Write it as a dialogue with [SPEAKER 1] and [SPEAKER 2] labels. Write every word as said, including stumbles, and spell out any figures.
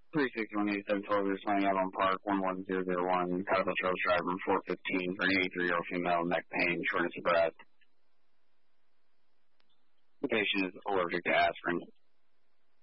[SPEAKER 1] three sixty-one eighty-seven twelve, you're signing out on Park, one one zero zero one, Caterpillar Trails driver, four fifteen, for an eighty-three-year-old female, neck pain, shortness of breath. The patient is allergic to aspirin.